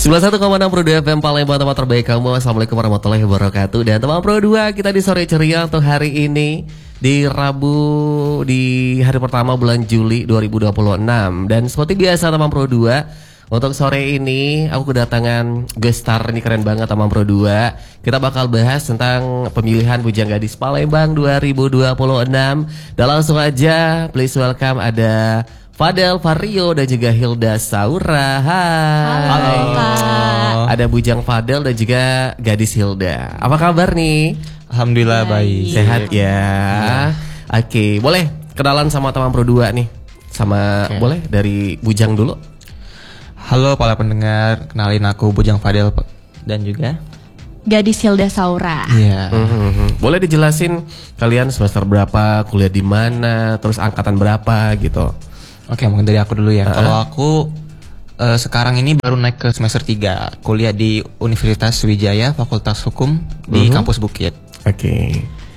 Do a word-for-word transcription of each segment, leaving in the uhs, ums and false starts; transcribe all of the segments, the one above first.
sembilan puluh satu koma enam Pro dua F M Palembang, tempat terbaik kamu. Assalamualaikum warahmatullahi wabarakatuh. Dan teman Pro dua, kita di sore ceria untuk hari ini, di Rabu, di hari pertama bulan Juli dua ribu dua puluh enam. Dan seperti biasa teman Pro dua, untuk sore ini aku kedatangan guest star. Ini keren banget teman Pro dua. Kita bakal bahas tentang pemilihan Bujang Gadis Palembang dua ribu dua puluh enam. Dan langsung aja, please welcome ada Fadel Vario dan juga Hilda Saura. Hai. Halo, Kak. Ada Bujang Fadel dan juga Gadis Hilda. Apa kabar nih? Alhamdulillah baik. Sehat ya. ya. Oke, boleh kenalan sama teman Pro dua nih. Sama okay. Boleh dari Bujang dulu. Halo para pendengar, kenalin aku Bujang Fadel dan juga Gadis Hilda Saura. Iya. Mm-hmm. Boleh dijelasin kalian semester berapa, kuliah di mana, terus angkatan berapa gitu. Oke, mungkin dari aku dulu ya. Uh-huh. Kalau aku uh, sekarang ini baru naik ke semester tiga, kuliah di Universitas Wijaya, Fakultas Hukum di uh-huh. Kampus Bukit. Oke. Okay.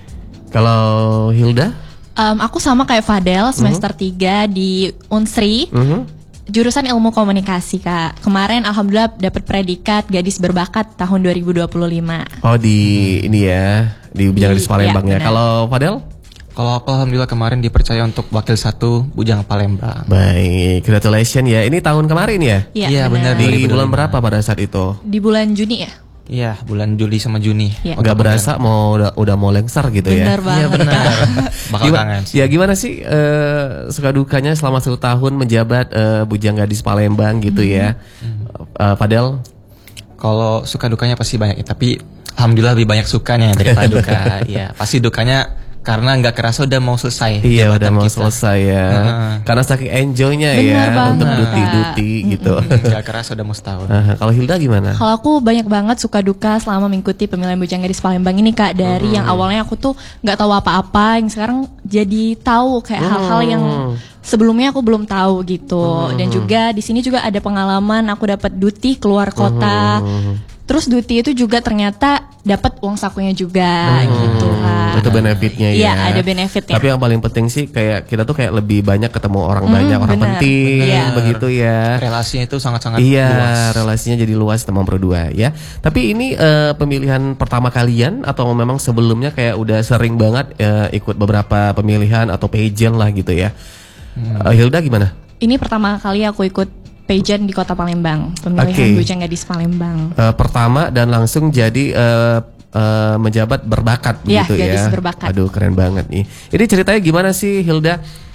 Kalau Hilda? Um, aku sama kayak Fadel, semester uh-huh. tiga di Unsri. Uh-huh. Jurusan Ilmu Komunikasi, Kak. Kemarin alhamdulillah dapat predikat Gadis Berbakat tahun dua ribu dua puluh lima. Oh, di ini ya, di Bujang Gadis Palembang ya. ya. Kalau Fadel? Kalau aku alhamdulillah kemarin dipercaya untuk wakil satu Bujang Palembang. Baik, congratulations ya. Ini tahun kemarin ya? Iya, benar. Di bulan berapa pada saat itu? Di bulan Juni ya? Iya, bulan Juli sama Juni. Ya. Gak berasa mau udah, udah mau lengser gitu bener ya? Bener banget. Iya benar. Bakal gimana, kangen sih. Ya gimana sih uh, suka dukanya selama satu tahun menjabat uh, Bujang Gadis Palembang gitu hmm. ya? Uh, Fadel? Kalau suka dukanya pasti banyak ya, tapi alhamdulillah lebih banyak sukanya daripada duka. Iya, pasti dukanya karena nggak kerasa udah mau selesai. Iya udah mau kita. selesai ya. Uh-huh. Karena saking enjoynya ya banget, untuk duti-duti gitu. Nggak kerasa udah mau setahun. Uh-huh. Kalau Hilda gimana? Kalau aku banyak banget suka duka selama mengikuti pemilihan Bujang Gadis Palembang ini, Kak. Dari uh-huh. yang awalnya aku tuh nggak tahu apa-apa, yang sekarang jadi tahu kayak uh-huh. hal-hal yang sebelumnya aku belum tahu gitu. Uh-huh. Dan juga di sini juga ada pengalaman aku dapat duti keluar kota. Uh-huh. Terus duti itu juga ternyata dapat uang sakunya juga hmm, gitu kan. Itu benefitnya ya. Iya, ada benefitnya. Tapi yang paling penting sih kayak kita tuh kayak lebih banyak ketemu orang hmm, banyak, orang bener, penting bener. Begitu ya. Relasinya itu sangat-sangat iya, luas. Iya, relasinya jadi luas teman Pro dua ya. Tapi ini uh, pemilihan pertama kalian atau memang sebelumnya kayak udah sering banget uh, ikut beberapa pemilihan atau pageant lah gitu ya. Hmm. Uh, Hilda gimana? Ini pertama kali aku ikut pageant di Kota Palembang, pemilihan okay. Bujang Gadis Palembang. Uh, pertama dan langsung jadi uh, uh, menjabat berbakat ya, begitu gadis ya. Berbakat. Aduh keren banget nih. Ini ceritanya gimana sih Hilda?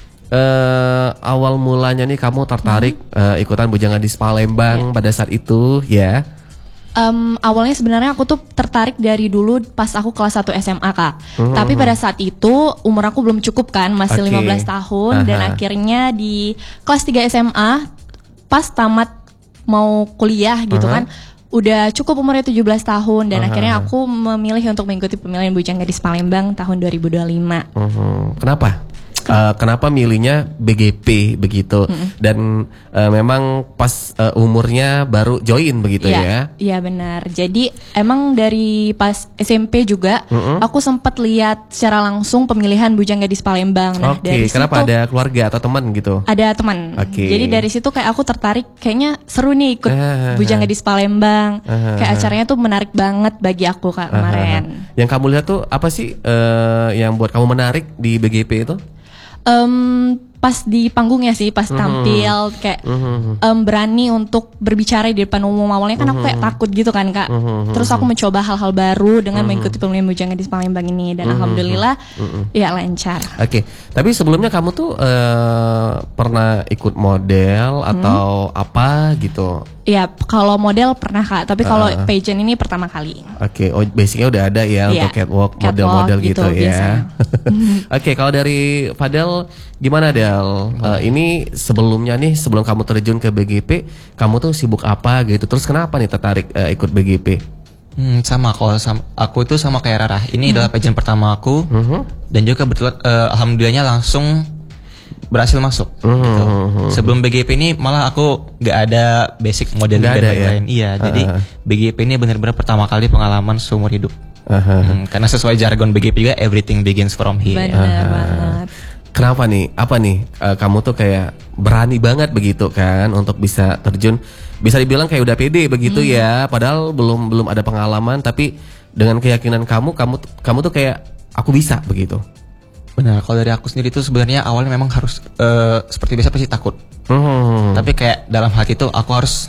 Uh, awal mulanya nih kamu tertarik hmm. uh, ikutan Bujang Gadis Palembang ya. Pada saat itu ya? Um, awalnya sebenarnya aku tuh tertarik dari dulu pas aku kelas satu S M A, Kak. Hmm. Tapi pada saat itu umur aku belum cukup kan, masih okay. lima belas tahun. Aha. Dan akhirnya di kelas tiga S M A pas tamat mau kuliah gitu uh-huh. kan udah cukup umurnya tujuh belas tahun dan uh-huh. akhirnya aku memilih untuk mengikuti pemilihan Bujang Gadis Palembang tahun dua ribu dua puluh lima. Uh-huh. Kenapa? Uh, kenapa milihnya B G P begitu mm-hmm. dan uh, memang pas uh, umurnya baru join begitu ya? Ya, iya benar. Jadi emang dari pas S M P juga mm-hmm. aku sempat lihat secara langsung pemilihan Bujang Gadis Palembang. Nah, Oke, okay. Kenapa situ, ada keluarga atau teman gitu? Ada teman. Okay. Jadi dari situ kayak aku tertarik, kayaknya seru nih ikut uh-huh. Bujang Gadis Palembang. Uh-huh. Kayak acaranya tuh menarik banget bagi aku Kak uh-huh. kemarin. Yang kamu lihat tuh apa sih uh, yang buat kamu menarik di B G P itu? Um, pas di panggungnya sih, pas tampil uh-huh. kayak uh-huh. um, berani untuk berbicara di depan umum. Awalnya kan aku kayak takut gitu kan Kak. Uh-huh. Terus aku mencoba hal-hal baru dengan uh-huh. mengikuti pemilihan Bujang Gadis Palembang ini dan uh-huh. alhamdulillah uh-huh. ya lancar. Oke, okay. Tapi sebelumnya kamu tuh uh, pernah ikut model atau hmm. apa gitu? Iya, kalau model pernah Kak, tapi kalau uh, pageant ini pertama kali. Oke, okay. Oh basicnya udah ada ya yeah. untuk catwalk, model-model gitu, gitu ya. Oke, okay, kalau dari Fadel gimana Del? Uh, ini sebelumnya nih, sebelum kamu terjun ke B G P, kamu tuh sibuk apa gitu? Terus kenapa nih tertarik uh, ikut B G P? Hmm, sama kalau sama, aku itu sama kayak Rara. Ini hmm. adalah pageant pertama aku uh-huh. dan juga kebetulan uh, alhamdulillahnya langsung berhasil masuk. Uh-huh. Gitu. Sebelum B G P ini malah aku nggak ada basic modeling dan lain-lain. Ya? Iya, uh-huh. jadi B G P ini benar-benar pertama kali pengalaman seumur hidup. Uh-huh. Hmm, karena sesuai jargon B G P juga everything begins from here. Benar uh-huh. banget. Kenapa nih? Apa nih? Uh, kamu tuh kayak berani banget begitu kan untuk bisa terjun. Bisa dibilang kayak udah pede begitu hmm. ya. Padahal belum belum ada pengalaman, tapi dengan keyakinan kamu, kamu kamu tuh kayak aku bisa begitu. Benar. Kalau dari aku sendiri tuh sebenarnya awalnya memang harus uh, seperti biasa pasti takut. Hmm. Tapi kayak dalam hati tuh aku harus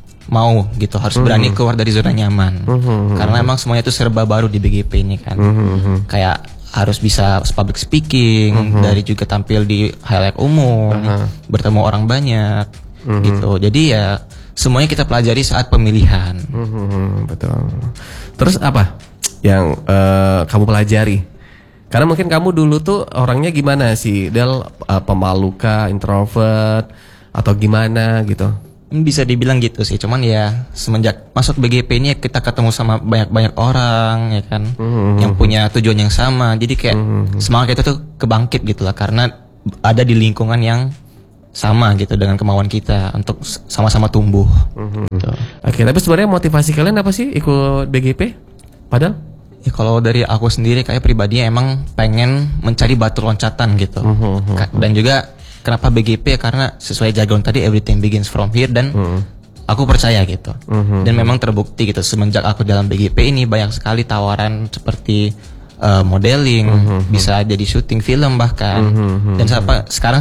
mau gitu, harus hmm. berani keluar dari zona nyaman. Hmm. Karena emang semuanya tuh serba baru di B G P ini kan. Hmm. Kayak harus bisa public speaking, uh-huh. dari juga tampil di halayak umum, uh-huh. bertemu orang banyak, uh-huh. gitu. Jadi ya semuanya kita pelajari saat pemilihan. Uh-huh. Betul. Terus apa yang uh, kamu pelajari? Karena mungkin kamu dulu tuh orangnya gimana sih, Del? Uh, pemalu kah, introvert, atau gimana gitu? Bisa dibilang gitu sih, cuman ya semenjak masuk B G P ini kita ketemu sama banyak-banyak orang ya kan, mm-hmm. yang punya tujuan yang sama, jadi kayak mm-hmm. semangat kita tuh kebangkit gitu lah, karena ada di lingkungan yang sama gitu dengan kemauan kita untuk sama-sama tumbuh. Mm-hmm. Gitu. Oke, tapi sebenarnya motivasi kalian apa sih ikut B G P? Padahal? Ya kalau dari aku sendiri kayak pribadinya emang pengen mencari batu loncatan gitu, mm-hmm. dan juga kenapa B G P ya karena sesuai jargon tadi everything begins from here, dan mm. aku percaya gitu. Mm-hmm. Dan memang terbukti gitu semenjak aku dalam B G P ini banyak sekali tawaran seperti uh, modeling, mm-hmm. bisa jadi syuting film bahkan. Mm-hmm. Dan sampai sekarang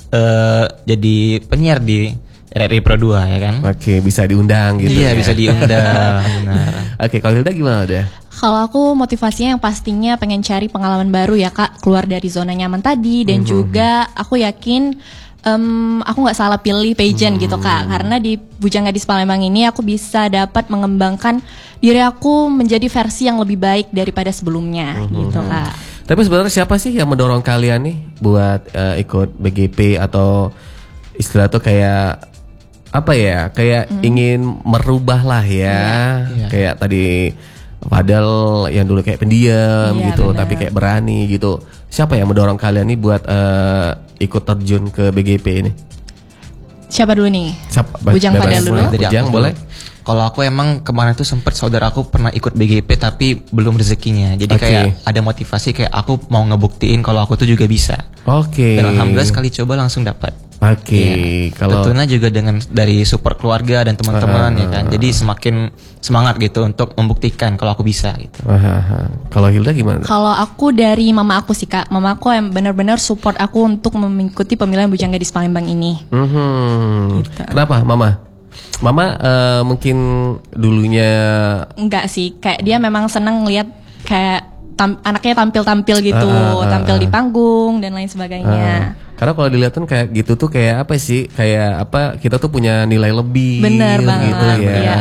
uh, jadi penyiar di R R I Pro dua ya kan. Oke, bisa diundang gitu. Iya, ya. Bisa diundang. Oke, kalau Hilda gimana udah? Kalau aku motivasinya yang pastinya pengen cari pengalaman baru ya Kak, keluar dari zona nyaman tadi, dan mm-hmm. juga aku yakin um, aku nggak salah pilih pageant mm-hmm. gitu Kak, karena di Bujanggadis Palembang ini aku bisa dapat mengembangkan diri aku menjadi versi yang lebih baik daripada sebelumnya mm-hmm. gitu Kak. Tapi sebenarnya siapa sih yang mendorong kalian nih buat uh, ikut B G P, atau istilah tuh kayak apa ya, kayak mm. ingin merubah lah ya, yeah, yeah. kayak tadi padahal yang dulu kayak pendiam iya, gitu, bener. Tapi kayak berani gitu. Siapa yang mendorong kalian nih buat uh, ikut terjun ke B G P ini? Siapa dulu nih? Siapa? Bujang pada dulu. Bujang boleh. Kalau aku emang kemarin tuh sempet saudara aku pernah ikut B G P tapi belum rezekinya. Jadi okay. kayak ada motivasi kayak aku mau ngebuktiin kalau aku tuh juga bisa. Oke. Okay. Dan alhamdulillah sekali coba langsung dapat. Oke, okay. ya. Kalau tentunya juga dengan dari support keluarga dan teman-teman uh, ya kan. Jadi semakin semangat gitu untuk membuktikan kalau aku bisa gitu. Uh, uh, uh. Kalau Hilda gimana? Kalau aku dari mama aku sih Kak. Mama aku yang benar-benar support aku untuk mengikuti pemilihan Bujanggadis Palembang ini. Uh-huh. Gitu. Kenapa Mama? Mama uh, mungkin dulunya enggak sih, kayak dia memang senang ngelihat kayak tam- anaknya tampil-tampil gitu, uh, uh, uh, tampil di panggung dan lain sebagainya. Uh. Karena kalau dilihat kan kayak gitu tuh kayak apa sih? Kayak apa? Kita tuh punya nilai lebih. Bener banget. Gitu ya. Iya.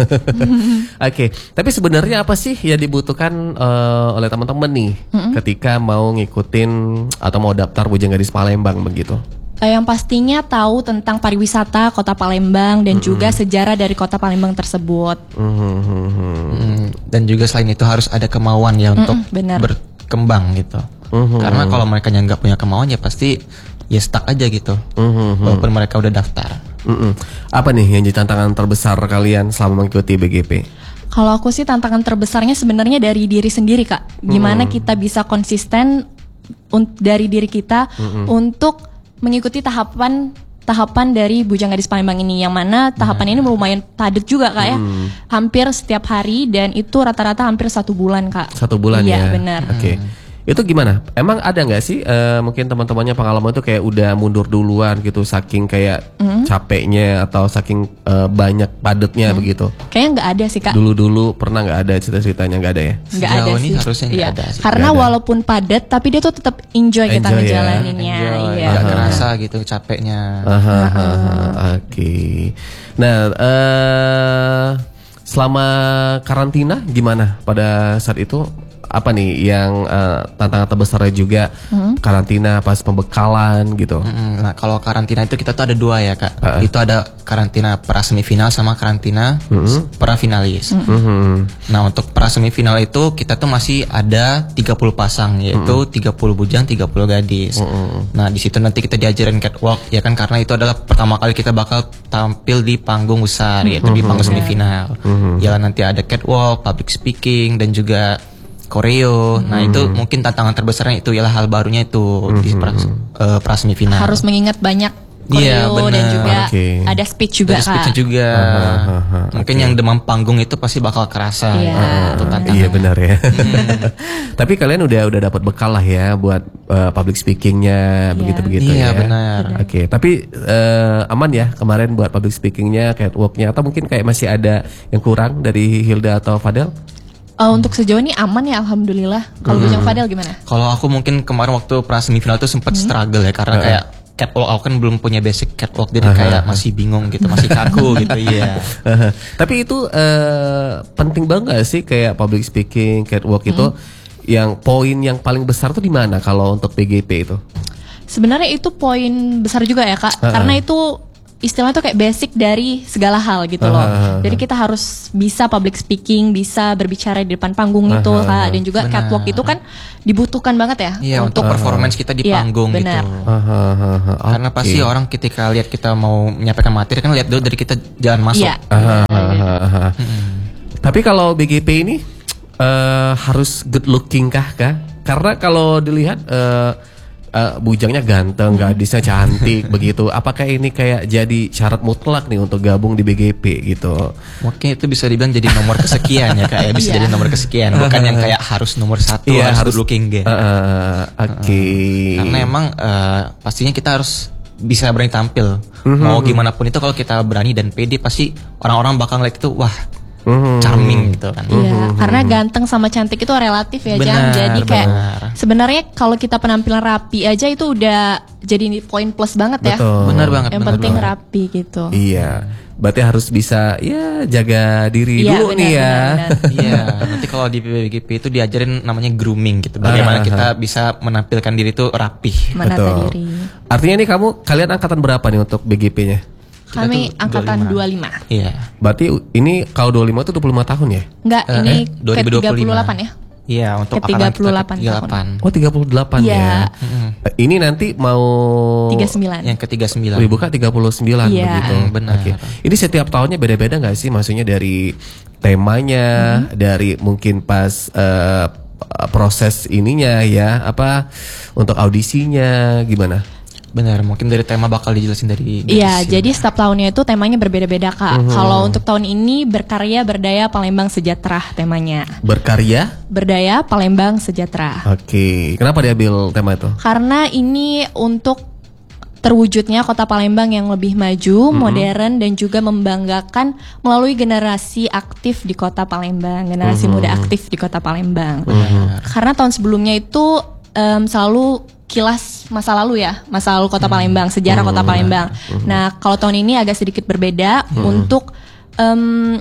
Oke, okay. Tapi sebenarnya apa sih yang dibutuhkan uh, oleh teman-teman nih mm-hmm. ketika mau ngikutin atau mau daftar Bujanggadis Palembang begitu? Uh, yang pastinya tahu tentang pariwisata Kota Palembang dan mm-hmm. juga sejarah dari Kota Palembang tersebut. Mm-hmm. Mm, dan juga selain itu harus ada kemauan ya untuk mm-hmm, berkembang gitu. Mm-hmm. Karena kalau mereka nggak punya kemauan ya pasti ya stuck aja gitu, mm-hmm. walaupun mereka udah daftar. Mm-hmm. Apa nih yang jadi tantangan terbesar kalian selama mengikuti B G P? Kalau aku sih tantangan terbesarnya sebenarnya dari diri sendiri Kak. Gimana mm-hmm. kita bisa konsisten un- dari diri kita mm-hmm. untuk mengikuti tahapan tahapan dari Bujanggadis Palembang ini, yang mana tahapan ini lumayan padat juga Kak ya, mm. hampir setiap hari, dan itu rata-rata hampir satu bulan Kak. Satu bulan iya, ya. Iya benar. Oke. Okay. Itu gimana? Emang ada nggak sih uh, mungkin teman-temannya pengalaman itu kayak udah mundur duluan gitu saking kayak mm-hmm. capeknya atau saking uh, banyak padatnya mm-hmm. begitu? Kayaknya nggak ada sih Kak. Dulu-dulu pernah nggak ada cerita-ceritanya, nggak ada ya? Nggak ada ini sih. Harusnya nggak iya. ada sih. Karena gak ada. Walaupun padat tapi dia tuh tetap enjoy, enjoy kita ngejalaninnya. Ya? Iya. Nggak kerasa gitu capeknya. Aha, aha, Oke. Okay. Nah, uh, selama karantina gimana pada saat itu? Apa nih yang uh, tantangan terbesarnya juga hmm. karantina pas pembekalan gitu? Hmm, nah kalau karantina itu kita tuh ada dua ya Kak. Uh-uh. Itu ada karantina pra semifinal sama karantina hmm. pra finalis. Hmm. Nah untuk pra semifinal itu kita tuh masih ada tiga puluh pasang, yaitu hmm. tiga puluh bujang, tiga puluh gadis. Hmm. Nah di situ nanti kita diajarin catwalk ya kan, karena itu adalah pertama kali kita bakal tampil di panggung besar, yaitu hmm. di panggung semifinal. Hmm. Ya nanti ada catwalk, public speaking, dan juga koreo. Nah itu mungkin tantangan terbesarnya itu ialah hal barunya itu mm-hmm. di pra, uh, prasemifinal. Harus mengingat banyak koreo iya, dan juga okay. ada speech juga ada speech Kak. juga. Uh, uh, uh, mungkin okay. yang demam panggung itu pasti bakal kerasa. Iya, uh, untuk tantangan. Iya benar ya. Tapi kalian udah udah dapat bekal lah ya buat uh, public speakingnya begitu-begitu Iya, ya. benar. Oke, okay. Tapi uh, aman ya kemarin buat public speakingnya, catwalknya, atau mungkin kayak masih ada yang kurang dari Hilda atau Fadel? Uh, untuk sejauh ini aman ya alhamdulillah. Kalau hmm. Bujang Fadel gimana? Kalau aku mungkin kemarin waktu prasemifinal itu sempat hmm. struggle ya karena uh. kayak catwalk aku kan belum punya basic catwalk jadi uh-huh. kayak masih bingung gitu, masih kaku gitu. Iya. Uh-huh. Tapi itu uh, penting banget gak sih kayak public speaking, catwalk hmm. itu yang poin yang paling besar tuh di mana kalau untuk P G P itu? Sebenarnya itu poin besar juga ya Kak, uh-huh. karena itu istilahnya tuh kayak basic dari segala hal gitu loh. Uh-huh. Jadi kita harus bisa public speaking, bisa berbicara di depan panggung uh-huh. itu Kak, dan juga benar. Catwalk itu kan dibutuhkan banget ya. Iya, untuk, untuk performance kita di iya, panggung benar. gitu. Uh-huh. Okay. Karena pasti orang ketika lihat kita mau menyampaikan materi kan lihat dulu dari kita jalan masuk. Iya. Uh-huh. Uh-huh. Hmm. Tapi kalau B G P ini uh, harus good looking kah kah? Karena kalau dilihat uh, Uh, bujangnya ganteng, gadisnya cantik begitu. Apakah ini kayak jadi syarat mutlak nih untuk gabung di B G P gitu? Mungkin itu bisa dibilang jadi nomor kesekian ya Kak ya. Bisa jadi nomor kesekian, bukan yang kayak harus nomor satu, yeah, harus good looking gitu. Uh, uh, Oke. Okay. Uh, karena emang uh, pastinya kita harus bisa berani tampil. Mm-hmm. Mau gimana pun itu kalau kita berani dan pede pasti orang-orang bakal ngeliat itu wah. Mm-hmm. Charming gitu kan. Iya, mm-hmm. karena ganteng sama cantik itu relatif ya, Jang. Jadi kayak sebenarnya kalau kita penampilan rapi aja itu udah jadi poin plus banget ya. Betul. Benar banget. Yang benar penting banget. rapi gitu. Iya. Berarti harus bisa ya jaga diri iya, dulu benar, nih ya. Iya, nanti kalau di B G P itu diajarin namanya grooming gitu. Bagaimana uh, kita bisa menampilkan diri itu rapi. Menata betul. Diri. Artinya nih kamu kalian angkatan berapa nih untuk B G P-nya? Kami angkatan dua puluh lima. Iya. Berarti ini kalau dua puluh lima itu dua puluh lima tahun ya? Enggak, uh, ini eh, dua ribu dua puluh lima. ke tiga puluh delapan ya? Iya, untuk ke tiga puluh delapan tahun. Oh, tiga puluh delapan ya. ya. Mm-hmm. Ini nanti mau tiga puluh sembilan. Yang ke tiga puluh sembilan. Lebih buka tiga puluh sembilan ya. begitu. Hmm, benar. Okay. Ini setiap tahunnya beda-beda enggak sih? Maksudnya dari temanya, hmm. dari mungkin pas uh, proses ininya ya, apa untuk audisinya gimana? Benar, mungkin dari tema bakal dijelasin dari Iya, jadi setiap tahunnya itu temanya berbeda-beda Kak. Uh-huh. Kalau untuk tahun ini berkarya berdaya Palembang sejahtera temanya. Berkarya? Berdaya Palembang sejahtera. Oke, okay. Kenapa diambil tema itu? Karena ini untuk terwujudnya kota Palembang yang lebih maju, uh-huh. modern dan juga membanggakan melalui generasi aktif di kota Palembang, generasi uh-huh. muda aktif di kota Palembang. Uh-huh. Karena tahun sebelumnya itu um, selalu kilas masa lalu ya, masa lalu kota Palembang, sejarah kota Palembang. Nah, kalau tahun ini agak sedikit berbeda hmm. untuk um,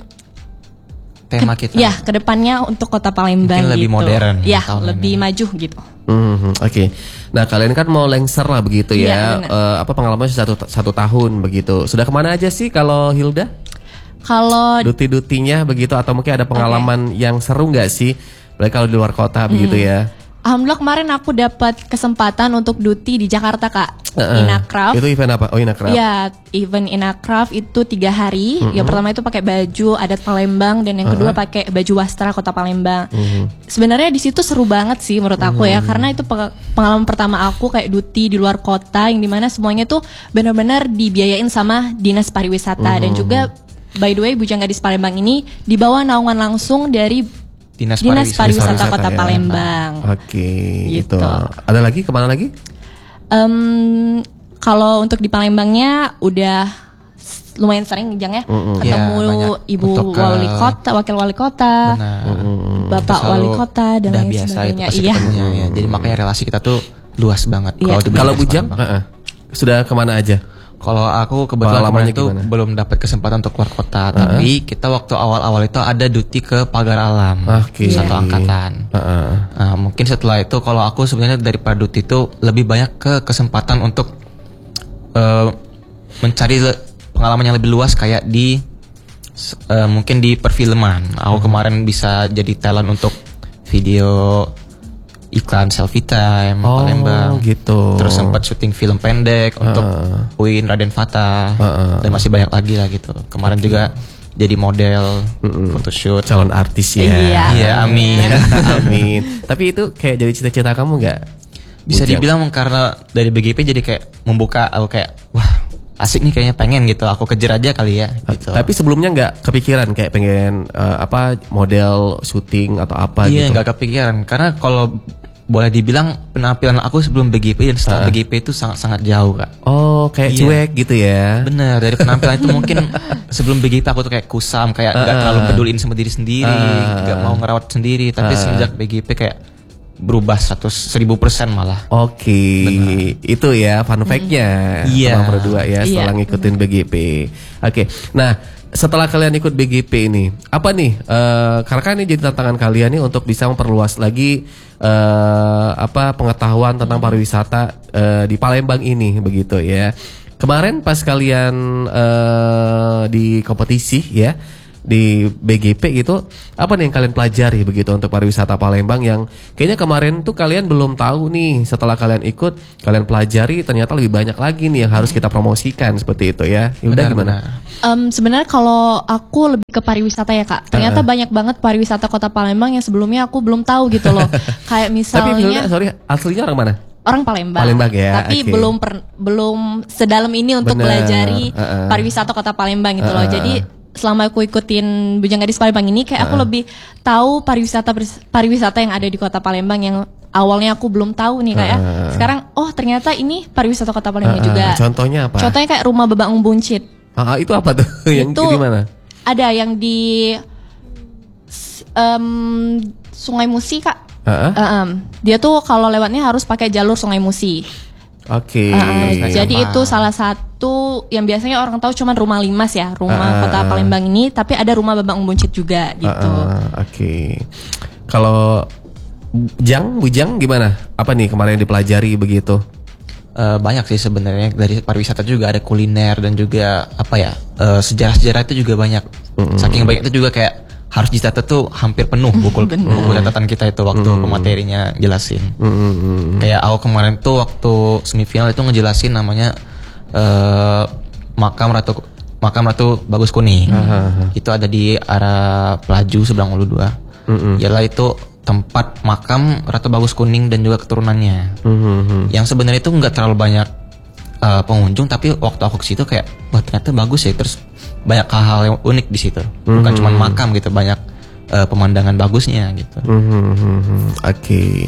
tema ke, kita. Ya, kedepannya untuk kota Palembang. Mungkin lebih gitu. modern. Ya, lebih ini. Maju gitu. Hmm, Oke, okay. Nah kalian kan mau lengser lah begitu ya, ya uh, apa pengalaman satu satu tahun begitu. Sudah kemana aja sih kalau Hilda? Kalau duti-dutinya begitu atau mungkin ada pengalaman okay. yang seru nggak sih? Apalagi kalau di luar kota hmm. begitu ya. Alhamdulillah kemarin aku dapat kesempatan untuk duty di Jakarta Kak, uh-uh. Inacraft. Itu event apa? Oh Inacraft. Iya, event Inacraft itu tiga hari. Uh-huh. Yang pertama itu pakai baju adat Palembang dan yang kedua uh-huh. pakai baju wastra kota Palembang. Uh-huh. Sebenarnya di situ seru banget sih menurut aku uh-huh. ya, karena itu pengalaman pertama aku kayak duty di luar kota yang dimana semuanya tuh benar-benar dibiayain sama dinas pariwisata uh-huh. dan juga by the way Bujang Gadis Palembang ini di bawah naungan langsung dari Dinas, Dinas Pariwisata, Pariwisata Kota ya. Palembang. Oke, okay, gitu. Itu. Ada lagi kemana lagi? Um, kalau untuk di Palembangnya udah lumayan sering Jang ya, mm-hmm. ketemu ya, ibu untuk, wali kota, wakil wali kota, mm-hmm. bapak wali kota dan lain sebagainya. Iya. Ya. Jadi makanya relasi kita tuh luas banget. Iya. Kalau Bujang, uh-uh. sudah kemana aja? Kalau aku kebetulan kemarin itu belum dapat kesempatan untuk keluar kota, uh-huh. tapi kita waktu awal-awal itu ada duty ke Pagar Alam, okay. satu yeah. angkatan. Uh-huh. Nah, mungkin setelah itu kalau aku sebenarnya daripada duty itu lebih banyak ke kesempatan untuk uh, mencari le- pengalaman yang lebih luas kayak di uh, mungkin di perfilman. Aku uh-huh. kemarin bisa jadi talent untuk video iklan selfie time oh, Palembang gitu. Terus sempat syuting film pendek uh. untuk U I N Raden Fatah uh, uh. dan masih banyak lagi lah gitu. Kemarin okay. juga jadi model, Mm-mm. photoshoot. Calon artis ya. Iya. Iya, amin. Amin. Tapi itu kayak jadi cita-cita kamu nggak? Bisa Bujang? dibilang karena dari B G P jadi kayak membuka aku kayak wah asik nih kayaknya pengen gitu. Aku kejar aja kali ya gitu. Tapi sebelumnya nggak kepikiran kayak pengen eh, apa model syuting atau apa iya gitu? nggak kepikiran karena kalau boleh dibilang penampilan aku sebelum B G P dan setelah B G P itu sangat-sangat jauh kak. Oh kayak Iya. cuek gitu ya? Bener, dari penampilan itu mungkin sebelum B G P aku tuh kayak kusam, kayak nggak terlalu peduliin sama diri sendiri, nggak mau ngerawat sendiri. Tapi semenjak B G P kayak berubah seratus seribu persen malah. Oke, itu ya fun fact-nya Iya. teman berdua ya setelah Iya. ngikutin B G P. Oke, nah setelah kalian ikut B G P ini, apa nih? eh karena kan ini jadi tantangan kalian nih untuk bisa memperluas lagi eh apa pengetahuan tentang pariwisata eh, di Palembang ini, begitu ya. Kemarin pas kalian eh di kompetisi ya di B G P gitu, apa nih yang kalian pelajari begitu untuk pariwisata Palembang yang kayaknya kemarin tuh kalian belum tahu nih, setelah kalian ikut kalian pelajari ternyata lebih banyak lagi nih yang harus kita promosikan seperti itu ya. Ya udah gimana? Um, sebenarnya kalau aku lebih ke pariwisata ya kak, ternyata banyak banget pariwisata Kota Palembang yang sebelumnya aku belum tahu gitu loh. Kayak Tapi misalnya Hilda, sorry, aslinya orang mana? orang Palembang, Palembang ya, tapi oke. belum per- belum sedalam ini untuk Bener, pelajari uh-uh. pariwisata Kota Palembang gitu loh. Uh-uh. Jadi selama aku ikutin Bujang Gadis Palembang ini, kayak aku lebih tahu pariwisata pariwisata yang ada di Kota Palembang yang awalnya aku belum tahu nih kayak. Uh-uh. Sekarang oh ternyata ini pariwisata Kota Palembang Uh-uh. juga. Contohnya apa? Contohnya kayak Rumah Bebaung Buncit. Ah, itu apa tuh? yang Itu di mana? Ada yang di s- em, Sungai Musi kak. Heeh. Em, dia tuh kalau lewatnya harus pakai jalur Sungai Musi. Oke. Uh, Terus jadi apa? itu salah satu yang biasanya orang tahu cuman Rumah Limas ya, rumah Ah, Kota ah, Palembang ini, tapi ada Rumah Bebaung Buncit juga gitu. Ah, Oke. Kalau Bujang, Bujang gimana? Apa nih kemarin yang dipelajari begitu? Eh, banyak sih sebenarnya dari pariwisata juga ada kuliner dan juga apa ya eh, sejarah-sejarah itu juga banyak. Saking banyak itu juga kayak harus dicatat tuh hampir penuh buku buku catatan kita itu waktu pematerinya jelasin. Mm-mm. Kayak aku kemarin tuh waktu semifinal itu ngejelasin namanya eh, makam Ratu makam Ratu Bagus Kuning. Itu ada di arah Pelaju seberang Ulu dua. Yalah itu tempat makam Ratu Bagus Kuning dan juga keturunannya. Mhm. Yang sebenarnya itu nggak terlalu banyak uh, pengunjung, tapi waktu aku ke situ kayak wah ternyata bagus ya, terus banyak hal-hal yang unik di situ. Bukan cuma makam gitu, banyak uh, pemandangan bagusnya gitu. Mhm. Oke.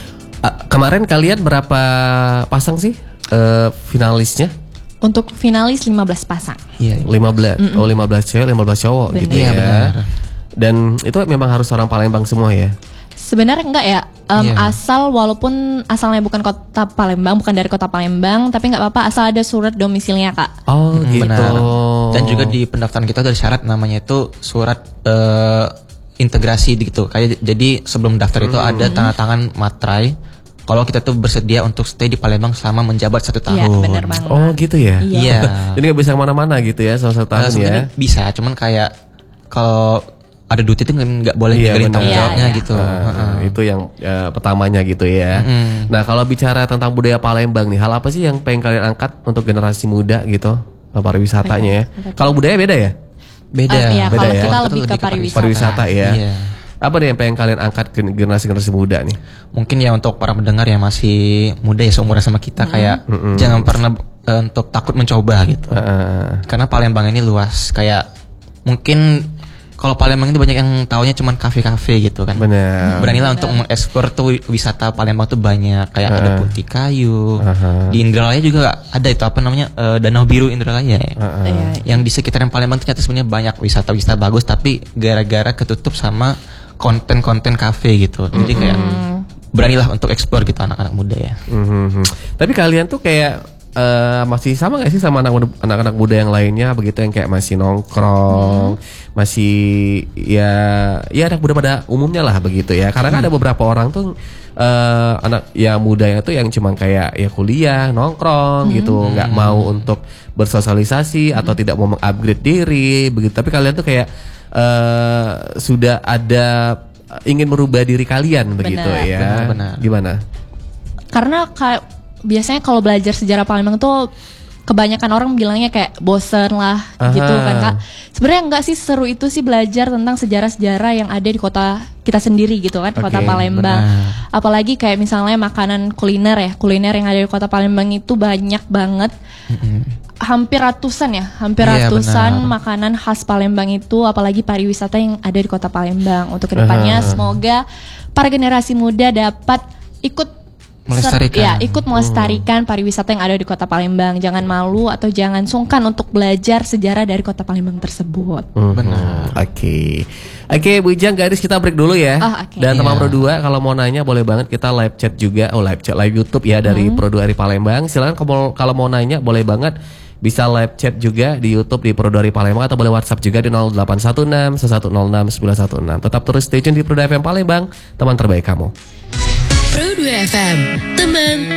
Ah, kemarin kalian berapa pasang sih eh, finalisnya? Untuk finalis lima belas pasang. Iya. lima belas. Oh, lima belas cewek, lima belas cowok gitu Iya, ya. benar. Dan itu memang harus orang Palembang semua ya. Sebenarnya enggak ya, em, Iya. asal walaupun asalnya bukan Kota Palembang, bukan dari Kota Palembang, tapi nggak apa-apa asal ada surat domisilinya kak. Oh, Hmm, gitu. benar. Dan juga di pendaftaran kita ada syarat namanya itu surat eh, integrasi gitu. Kayak jadi sebelum daftar itu ada tanda tangan materai kalau kita tuh bersedia untuk stay di Palembang selama menjabat satu tahun. Iya benar banget. Oh, gitu ya. Iya. Iya. Jadi nggak bisa kemana-mana gitu ya selama satu Eh, tahun ya. sebenarnya bisa, cuman kayak kalau ada duit itu nggak boleh Iya, ninggalin benar. tanggung Iya, jawabnya iya. gitu. Nah, Heeh. itu yang eh, pertamanya gitu ya. Mm. Nah, kalau bicara tentang budaya Palembang nih, hal apa sih yang pengen kalian angkat untuk generasi muda gitu, eh, pariwisatanya ya? Kalau budaya beda ya? Beda. Eh, iya, Beda kalau ya? kita Kalau lebih ke pariwisata. Pariwisata ya. Iya. Apa nih yang pengen kalian angkat ke generasi-generasi muda nih? Mungkin ya untuk para pendengar yang masih muda ya seumuran sama kita kayak jangan pernah eh, untuk takut mencoba gitu. Heeh. Karena Palembang ini luas, kayak mungkin kalau Palembang itu banyak yang taunya cuman kafe-kafe gitu kan. Benar. Beranilah untuk mengeksplor tuh wisata Palembang tuh banyak, kayak ada Putih Kayu. Uh-huh. Di Indralaya juga ada itu apa namanya eh, Danau Biru Indralaya ya. Iya. Yang di sekitaran Palembang ternyata sebenarnya banyak wisata-wisata bagus, tapi gara-gara ketutup sama konten-konten kafe gitu. Jadi kayak beranilah untuk eksplor gitu anak-anak muda ya. Mhm. Tapi kalian tuh kayak eh, masih sama gak sih sama anak muda- anak-anak muda yang lainnya begitu yang kayak masih nongkrong, masih ya ya anak muda pada umumnya lah begitu ya. Karena kan ada beberapa orang tuh eh, anak yang mudanya tuh yang cuma kayak ya kuliah, nongkrong gitu, nggak mau untuk bersosialisasi atau tidak mau mengupgrade diri begitu. Tapi kalian tuh kayak eh, sudah ada ingin merubah diri kalian begitu Benar. ya. Benar, benar. Gimana? Karena kayak biasanya kalau belajar sejarah Palembang tuh kebanyakan orang bilangnya kayak bosen lah Aha. gitu kan Kak. Sebenarnya enggak sih, seru itu sih belajar tentang sejarah-sejarah yang ada di kota kita sendiri gitu kan, kota Oke, Palembang. benar. Apalagi kayak misalnya makanan kuliner ya, kuliner yang ada di kota Palembang itu banyak banget. Hampir ratusan ya, hampir Iya, ratusan benar. makanan khas Palembang itu, apalagi pariwisata yang ada di kota Palembang. Untuk kedepannya Aha. semoga para generasi muda dapat ikut Melestarikan. ya, ikut melestarikan pariwisata yang ada di kota Palembang. Jangan malu atau jangan sungkan untuk belajar sejarah dari kota Palembang tersebut. Mhm. Benar. Oke. Oke, Bu Ijang, Gadis, kita break dulu ya. Oh, oke. Dan teman Iya. Pro dua kalau mau nanya boleh banget, kita live chat juga. Oh, live chat, live YouTube ya dari Pro dua Ari Palembang. Silakan kalau kalau mau nanya boleh banget, bisa live chat juga di YouTube di Pro dua Ari Palembang atau boleh WhatsApp juga di nol delapan satu enam satu nol enam sembilan satu enam. Tetap terus stay tune di Pro dua F M Palembang, teman terbaik kamu. Pro dua F M, teman